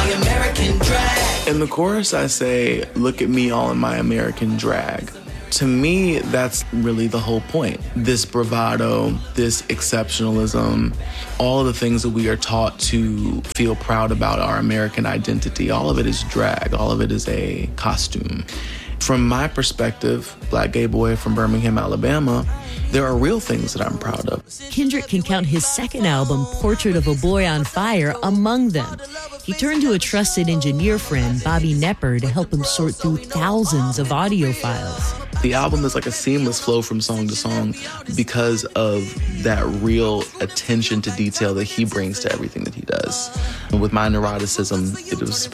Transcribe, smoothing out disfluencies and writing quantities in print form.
my American drag. In the chorus, I say, look at me all in my American drag. To me, that's really the whole point. This bravado, this exceptionalism, all of the things that we are taught to feel proud about our American identity, all of it is drag, all of it is a costume. From my perspective, black gay boy from Birmingham, Alabama, there are real things that I'm proud of. Kendrick can count his second album, Portrait of a Boy on Fire, among them. He turned to a trusted engineer friend, Bobby Nepper, to help him sort through thousands of audio files. The album is like a seamless flow from song to song because of that real attention to detail that he brings to everything that he does. And with my neuroticism, it was